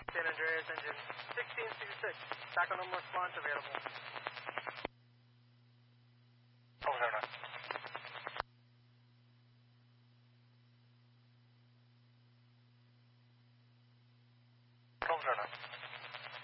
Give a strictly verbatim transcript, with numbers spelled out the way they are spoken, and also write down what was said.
San Andreas engine sixteen sixty-six. Taco no more response available. Over there now. Over there now.